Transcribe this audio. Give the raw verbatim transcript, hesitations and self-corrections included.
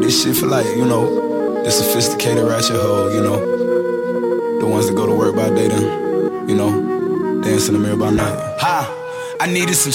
This shit for like, you know, the sophisticated ratchet hoe, you know, the ones that go to work by day then, you know, dance in the mirror by night. Ha! I needed some